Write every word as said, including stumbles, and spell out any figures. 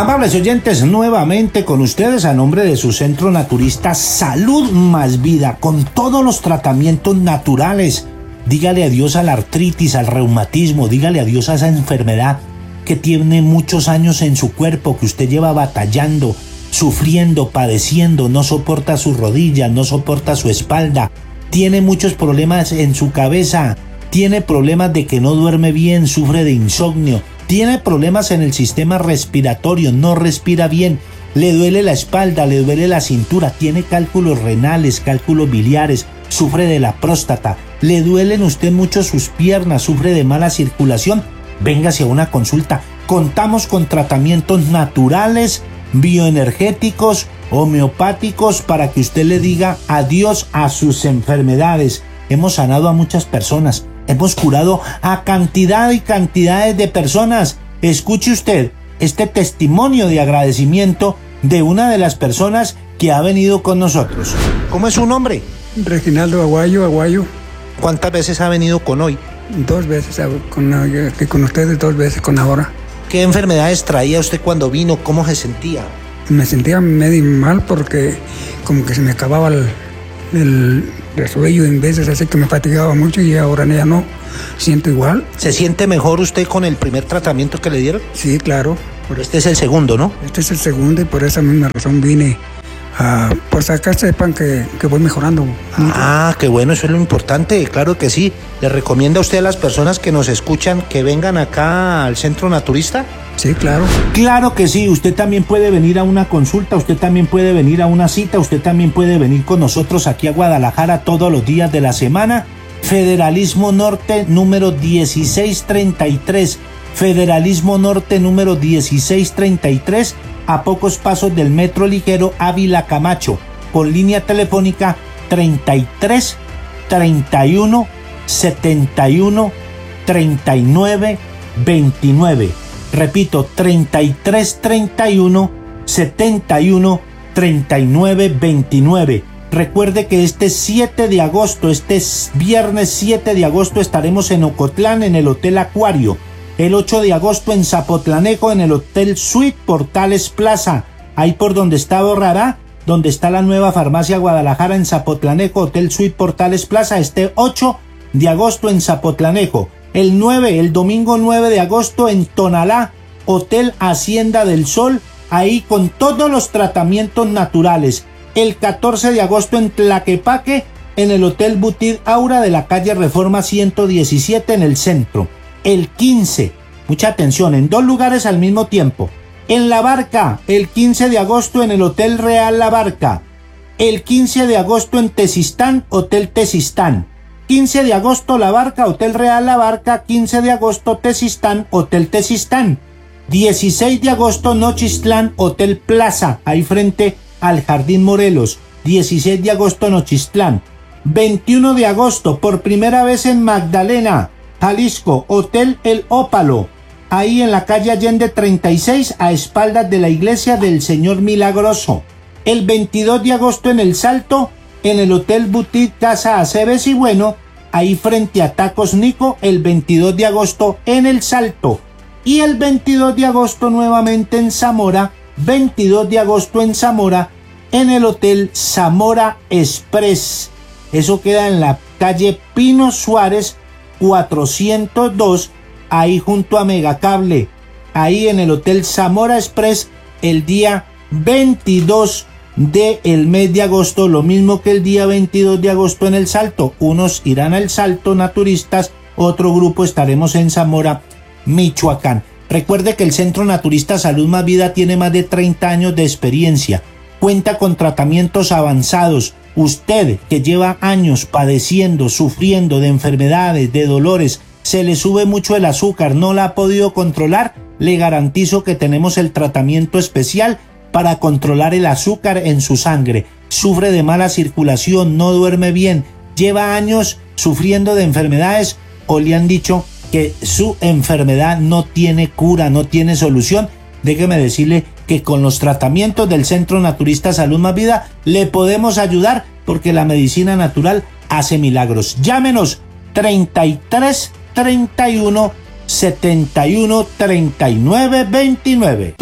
Amables oyentes, nuevamente con ustedes a nombre de su centro naturista Salud Más Vida, con todos los tratamientos naturales. Dígale adiós a la artritis, al reumatismo, dígale adiós a esa enfermedad que tiene muchos años en su cuerpo, que usted lleva batallando, sufriendo, padeciendo, no soporta sus rodillas, no soporta su espalda, tiene muchos problemas en su cabeza, tiene problemas de que no duerme bien, sufre de insomnio, tiene problemas en el sistema respiratorio, no respira bien, le duele la espalda, le duele la cintura, tiene cálculos renales, cálculos biliares, sufre de la próstata, le duelen usted mucho sus piernas, sufre de mala circulación, véngase a una consulta. Contamos con tratamientos naturales, bioenergéticos, homeopáticos, para que usted le diga adiós a sus enfermedades. Hemos sanado a muchas personas, hemos curado a cantidad y cantidades de personas. Escuche usted este testimonio de agradecimiento de una de las personas que ha venido con nosotros. ¿Cómo es su nombre? Reginaldo Aguayo, Aguayo. ¿Cuántas veces ha venido con hoy? Dos veces, con, aquí con ustedes, dos veces con ahora. ¿Qué enfermedades traía usted cuando vino? ¿Cómo se sentía? Me sentía medio mal porque como que se me acababa el, el resuello en veces, así que me fatigaba mucho, y ahora ya no siento igual. ¿Se siente mejor usted con el primer tratamiento que le dieron? Sí, claro. Este es el segundo, ¿no? Este es el segundo, y por esa misma razón vine a, pues acá sepan que, que voy mejorando mucho. Ah, qué bueno, eso es lo importante, claro que sí. ¿Le recomienda usted a las personas que nos escuchan que vengan acá al centro naturista? Sí, claro. Claro que sí, usted también puede venir a una consulta, usted también puede venir a una cita, usted también puede venir con nosotros aquí a Guadalajara todos los días de la semana. Federalismo Norte número dieciséis treinta y tres, Federalismo Norte número dieciséis treinta y tres, a pocos pasos del metro ligero Ávila Camacho, con línea telefónica treinta y tres, treinta y uno, setenta y uno, treinta y nueve, veintinueve. Repito, treinta y tres, treinta y uno, setenta y uno, treinta y nueve, veintinueve. Recuerde que este siete de agosto, este viernes siete de agosto, estaremos en Ocotlán, en el Hotel Acuario. El ocho de agosto en Zapotlanejo, en el Hotel Suite Portales Plaza, ahí por donde está Borrará, donde está la nueva farmacia Guadalajara, en Zapotlanejo, Hotel Suite Portales Plaza, este ocho de agosto en Zapotlanejo. El nueve, el domingo nueve de agosto en Tonalá, Hotel Hacienda del Sol, ahí con todos los tratamientos naturales. El catorce de agosto en Tlaquepaque, en el Hotel Boutique Aura de la calle Reforma ciento diecisiete en el centro. El quince, mucha atención, en dos lugares al mismo tiempo. En La Barca, el quince de agosto en el Hotel Real La Barca. El quince de agosto en Tezistán, Hotel Tezistán. quince de agosto La Barca, Hotel Real La Barca. quince de agosto Tezistán, Hotel Tezistán. dieciséis de agosto Nochistlán, Hotel Plaza, ahí frente al Jardín Morelos. dieciséis de agosto Nochistlán. veintiuno de agosto, por primera vez en Magdalena, Jalisco, Hotel El Ópalo, ahí en la calle Allende treinta y seis, a espaldas de la iglesia del Señor Milagroso. El veintidós de agosto en El Salto, en el Hotel Boutique Casa Aceves y Bueno, ahí frente a Tacos Nico, el veintidós de agosto en El Salto. Y el veintidós de agosto nuevamente en Zamora, veintidós de agosto en Zamora, en el Hotel Zamora Express. Eso queda en la calle Pino Suárez cuatrocientos dos, ahí junto a Megacable, ahí en el Hotel Zamora Express, el día veintidós del mes de agosto, lo mismo que el día veintidós de agosto en El Salto. Unos irán al Salto naturistas, otro grupo estaremos en Zamora, Michoacán. Recuerde que el Centro Naturista Salud Más Vida tiene más de treinta años de experiencia, cuenta con tratamientos avanzados. Usted que lleva años padeciendo, sufriendo de enfermedades, de dolores, se le sube mucho el azúcar, no la ha podido controlar, le garantizo que tenemos el tratamiento especial para controlar el azúcar en su sangre. Sufre de mala circulación, no duerme bien, lleva años sufriendo de enfermedades o le han dicho que su enfermedad no tiene cura, no tiene solución. Déjeme decirle que con los tratamientos del Centro Naturista Salud Más Vida le podemos ayudar, porque la medicina natural hace milagros. Llámenos treinta y tres, treinta y uno, setenta y uno, treinta y nueve, veintinueve.